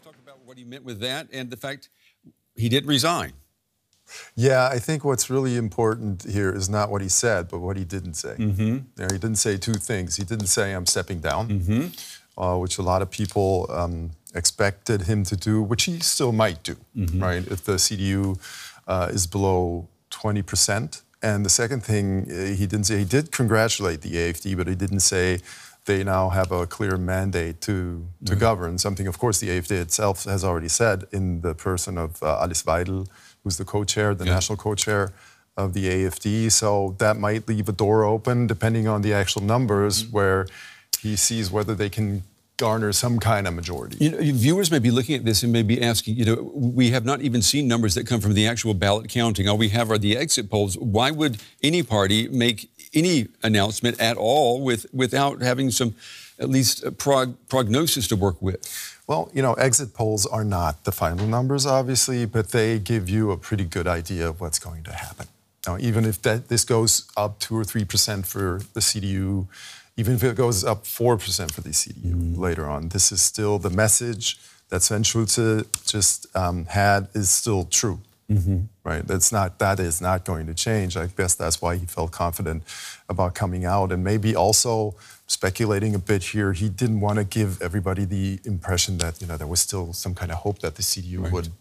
talk about what he meant with that and the fact he didn't resign. Yeah, I think what's really important here is not what he said, but what he didn't say. Mm-hmm. He didn't say two things. He didn't say, I'm stepping down, which a lot of people expected him to do, which he still might do, right, if the CDU is below 20%. And the second thing he didn't say, he did congratulate the AFD, but he didn't say they now have a clear mandate to govern, something, of course, the AFD itself has already said in the person of Alice Weidel, who's the co-chair, the national co-chair of the AFD. So that might leave a door open, depending on the actual numbers, where he sees whether they can garner some kind of majority. You know, viewers may be looking at this and may be asking, you know, we have not even seen numbers that come from the actual ballot counting. All we have are the exit polls. Why would any party make any announcement at all without having some, at least, prognosis to work with? Well, you know, exit polls are not the final numbers, obviously, but they give you a pretty good idea of what's going to happen. Now, even if this goes up 2 or 3% for the CDU, even if it goes up 4% for the CDU later on, this is still the message that Sven Schulze just had is still true, right? That is not going to change. I guess that's why he felt confident about coming out, and maybe also speculating a bit here, he didn't want to give everybody the impression that, you know, there was still some kind of hope that the CDU